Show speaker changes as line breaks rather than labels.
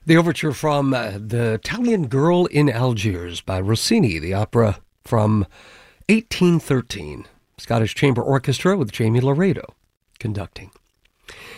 The overture from The Italian Girl in Algiers by Rossini, the opera from 1813. Scottish Chamber Orchestra with Jamie Laredo conducting.